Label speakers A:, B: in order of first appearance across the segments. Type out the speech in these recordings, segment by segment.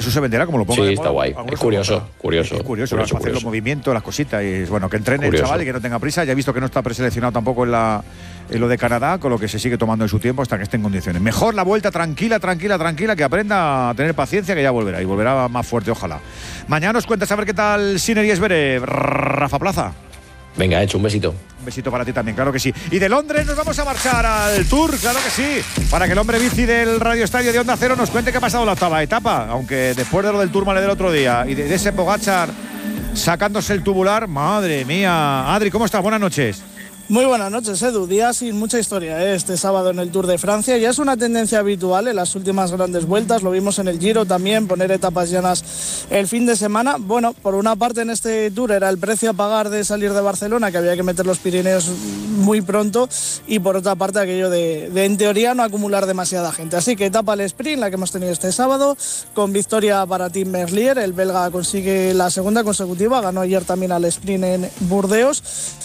A: eso se venderá como lo ponga.
B: Sí, está guay. Es curioso.
A: Hacer los movimientos, las cositas. Y bueno, que entrene el chaval y que no tenga prisa. Ya he visto que no está preseleccionado tampoco en lo de Canadá, con lo que se sigue tomando en su tiempo hasta que esté en condiciones. Mejor la vuelta tranquila, que aprenda a tener paciencia, que ya volverá. Y volverá más fuerte, ojalá. Mañana nos cuentas a ver qué tal Sinner y Esbere. Rafa Plaza.
B: Venga, hecho, un besito.
A: Un besito para ti también, claro que sí. Y de Londres nos vamos a marchar al Tour, claro que sí, para que el hombre bici del Radio Estadio de Onda Cero nos cuente qué ha pasado en la octava etapa, aunque después de lo del Tourmalet del otro día y de ese Pogačar sacándose el tubular, madre mía. Adri, ¿cómo estás? Buenas noches.
C: Muy buenas noches, Edu. Día sin mucha historia, este sábado en el Tour de Francia. Ya es una tendencia habitual en las últimas grandes vueltas. Lo vimos en el Giro también, poner etapas llanas el fin de semana. Bueno, por una parte en este Tour era el precio a pagar de salir de Barcelona, que había que meter los Pirineos muy pronto. Y por otra parte aquello de en teoría no acumular demasiada gente. Así que etapa al sprint, la que hemos tenido este sábado, con victoria para Tim Merlier. El belga consigue la segunda consecutiva. Ganó ayer también al sprint en Burdeos.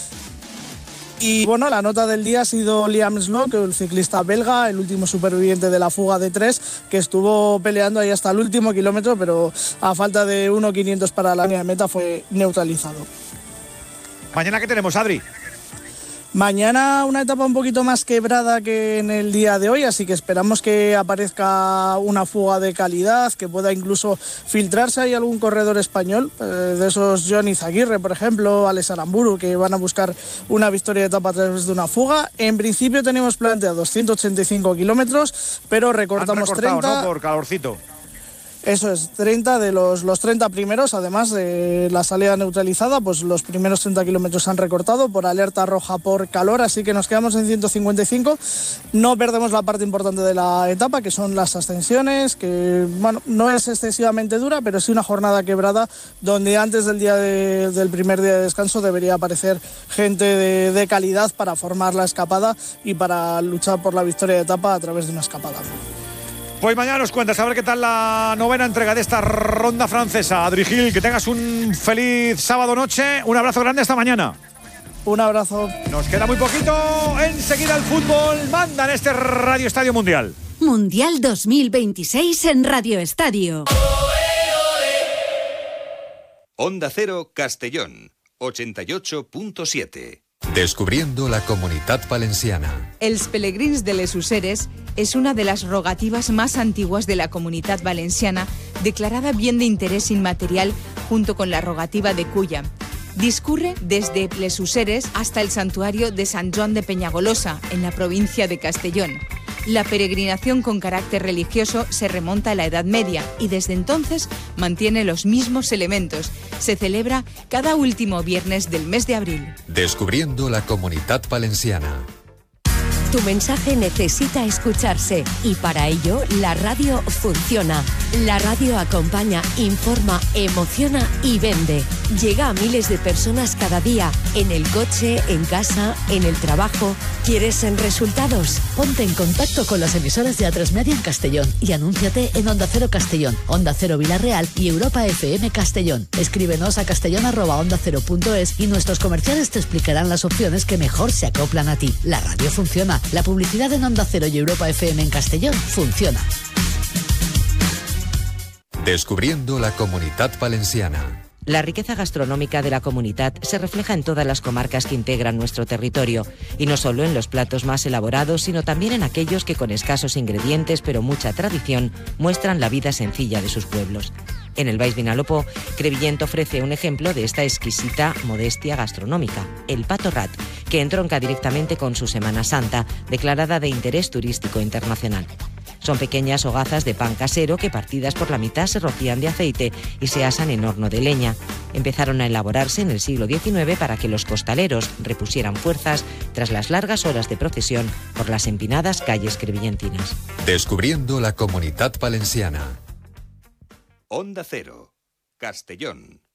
C: Y bueno, la nota del día ha sido Liam Slock, el ciclista belga, el último superviviente de la fuga de 3, que estuvo peleando ahí hasta el último kilómetro, pero a falta de 1.500 para la línea de meta fue neutralizado.
A: ¿Mañana qué tenemos, Adri?
C: Mañana una etapa un poquito más quebrada que en el día de hoy, así que esperamos que aparezca una fuga de calidad, que pueda incluso filtrarse ahí algún corredor español, de esos Johnny Izaguirre, por ejemplo, Alex Aramburu, que van a buscar una victoria de etapa a través de una fuga. En principio tenemos planteados 185 kilómetros, pero recortamos 30.
A: ¿No? Por calorcito.
C: Eso es, 30 de los 30 primeros, además de la salida neutralizada, pues los primeros 30 kilómetros se han recortado por alerta roja por calor, así que nos quedamos en 155. No perdemos la parte importante de la etapa, que son las ascensiones, que bueno, no es excesivamente dura, pero sí una jornada quebrada, donde antes del del primer día de descanso debería aparecer gente de calidad para formar la escapada y para luchar por la victoria de etapa a través de una escapada.
A: Pues mañana nos cuentas a ver qué tal la novena entrega de esta ronda francesa. Adri Gil, que tengas un feliz sábado noche. Un abrazo grande, hasta mañana.
C: Un abrazo.
A: Nos queda muy poquito. Enseguida el fútbol manda en este Radio Estadio Mundial.
D: Mundial 2026 en Radio Estadio.
E: Onda Cero, Castellón, 88.7.
F: Descubriendo la Comunitat Valenciana.
G: Els pelegrins de les Useres es una de las rogativas más antiguas de la Comunitat Valenciana, declarada bien de interés inmaterial junto con la rogativa de Culla. Discurre desde les Useres hasta el santuario de San Joan de Peñagolosa, en la provincia de Castellón. La peregrinación con carácter religioso se remonta a la Edad Media y desde entonces mantiene los mismos elementos. Se celebra cada último viernes del mes de abril.
F: Descubriendo la Comunitat Valenciana.
D: Tu mensaje necesita escucharse y para ello la radio funciona. La radio acompaña, informa, emociona y vende. Llega a miles de personas cada día, en el coche, en casa, en el trabajo. ¿Quieres resultados? Ponte en contacto con las emisoras de A3 Media en Castellón y anúnciate en Onda Cero Castellón, Onda Cero Villarreal y Europa FM Castellón. Escríbenos a castellón@ondacero.es y nuestros comerciales te explicarán las opciones que mejor se acoplan a ti. La radio funciona. La publicidad en Onda Cero y Europa FM en Castellón funciona.
F: Descubriendo la Comunitat Valenciana.
H: La riqueza gastronómica de la Comunitat se refleja en todas las comarcas que integran nuestro territorio, y no solo en los platos más elaborados, sino también en aquellos que con escasos ingredientes pero mucha tradición muestran la vida sencilla de sus pueblos. En el Baix Vinalopó, Crevillent ofrece un ejemplo de esta exquisita modestia gastronómica, el Pato Rat, que entronca directamente con su Semana Santa, declarada de interés turístico internacional. Son pequeñas hogazas de pan casero que partidas por la mitad se rocían de aceite y se asan en horno de leña. Empezaron a elaborarse en el siglo XIX para que los costaleros repusieran fuerzas tras las largas horas de procesión por las empinadas calles crevillentinas.
F: Descubriendo la Comunitat Valenciana.
E: Onda Cero, Castellón.